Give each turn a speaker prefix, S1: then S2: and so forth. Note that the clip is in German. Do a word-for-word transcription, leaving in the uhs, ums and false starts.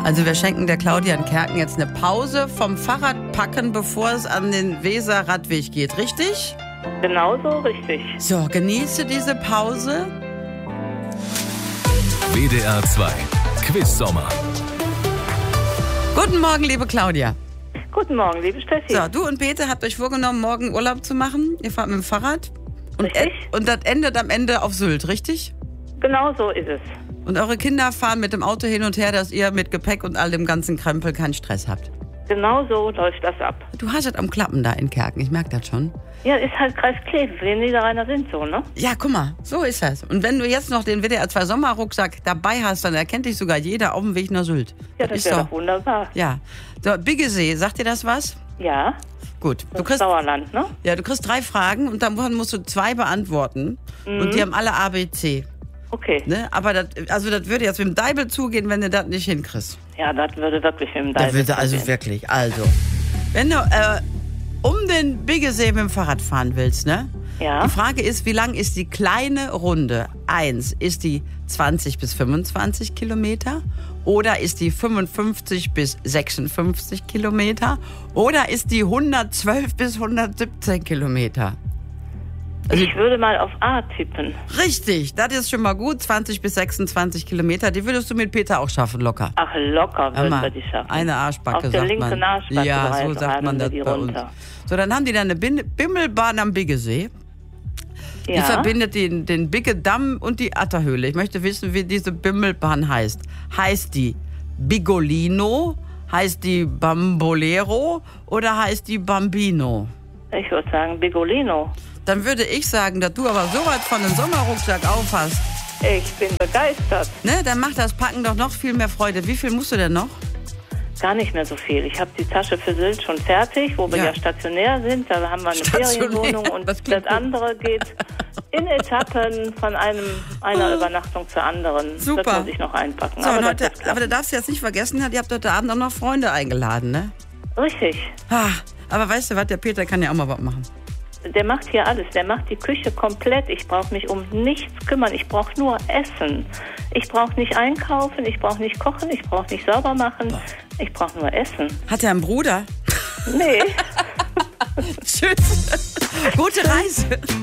S1: Also wir schenken der Claudia in Kerken jetzt eine Pause vom Fahrradpacken, bevor es an den Weser-Radweg geht, richtig?
S2: Genauso richtig.
S1: So, genieße diese Pause.
S3: W D R zwei Quiz-Sommer.
S1: Guten Morgen, liebe Claudia.
S2: Guten Morgen, liebe Steffi.
S1: So, du und Peter habt euch vorgenommen, morgen Urlaub zu machen. Ihr fahrt mit dem Fahrrad. Und,
S2: Richtig.
S1: und das endet am Ende auf Sylt, richtig?
S2: Genau so ist es.
S1: Und eure Kinder fahren mit dem Auto hin und her, dass ihr mit Gepäck und all dem ganzen Krempel keinen Stress habt.
S2: Genau so läuft das ab.
S1: Du hast es am Klappen da in Kerken, ich merke das schon.
S2: Ja, ist halt Kreis Kleve, wir Niederrheiner sind so, ne?
S1: Ja, guck mal, so ist das. Und wenn du jetzt noch den W D R zwei Sommerrucksack dabei hast, dann erkennt dich sogar jeder auf dem Weg nach Sylt.
S2: Ja, das
S1: ist
S2: wäre doch wunderbar.
S1: Ja. So, Biggesee, sagt dir das was?
S2: Ja,
S1: Gut.
S2: das
S1: Du kriegst,
S2: Sauerland, ne?
S1: ja, du kriegst drei Fragen und dann musst du zwei beantworten.
S2: Mhm.
S1: Und die haben alle A, B, C.
S2: Okay.
S1: Ne? Aber das, also das würde jetzt mit dem Deibel zugehen, wenn du das nicht hinkriegst.
S2: Ja, das würde wirklich mit dem
S1: Das
S2: Deibel
S1: würde also
S2: zugehen.
S1: wirklich. Also, wenn du äh, um den Biggesee mit dem Fahrrad fahren willst, ne?
S2: Ja.
S1: Die Frage ist, wie lang ist die kleine Runde? Eins, ist die zwanzig bis fünfundzwanzig Kilometer? Oder ist die fünfundfünfzig bis sechsundfünfzig Kilometer? Oder ist die hundertzwölf bis hundertsiebzehn Kilometer? Also,
S2: Ich würde mal auf A tippen.
S1: richtig, das ist schon mal gut. zwanzig bis sechsundzwanzig Kilometer, die würdest du mit Peter auch schaffen, locker.
S2: Ach, locker würden
S1: Hör mal,
S2: wir die schaffen.
S1: eine Arschbacke,
S2: auf der
S1: sagt
S2: linken
S1: man.
S2: Arschbacke
S1: Ja, so
S2: reiten
S1: sagt man
S2: wir
S1: das
S2: die
S1: bei uns.
S2: runter.
S1: So, dann haben die da eine Bin- Bimmelbahn am Biggesee. Die
S2: Ja.
S1: verbindet den, den Biggedamm und die Atterhöhle. Ich möchte wissen, wie diese Bimmelbahn heißt. Heißt die Bigolino? Heißt die Bambolero? Oder heißt die Bambino?
S2: Ich würde sagen Bigolino.
S1: Dann würde ich sagen, dass du aber so weit von einem Sommerrucksack aufhast.
S2: Ich bin begeistert.
S1: Ne, dann macht das Packen doch noch viel mehr Freude. Wie viel musst du denn noch?
S2: Gar nicht mehr so viel. Ich habe die Tasche für Sylt schon fertig, wo wir
S1: Ja.
S2: ja, stationär sind. Da haben wir eine
S1: Stationär,
S2: Ferienwohnung und
S1: das
S2: das,
S1: klingt gut.
S2: andere geht in Etappen von einem, einer Übernachtung zur anderen.
S1: Super.
S2: Das muss ich noch einpacken.
S1: So,
S2: aber,
S1: und
S2: das
S1: heute,
S2: wird klappen.
S1: aber du darfst jetzt nicht vergessen, ihr habt heute Abend auch noch Freunde eingeladen, ne?
S2: Richtig.
S1: Ah, aber weißt du was, der Peter kann ja auch mal was machen.
S2: Der macht hier alles. Der macht die Küche komplett. Ich brauche mich um nichts kümmern. Ich brauche nur Essen. Ich brauche nicht einkaufen. Ich brauche nicht kochen. Ich brauche nicht sauber machen. Ich brauche nur Essen.
S1: Hat er einen Bruder?
S2: Nee.
S1: Tschüss. Gute Reise.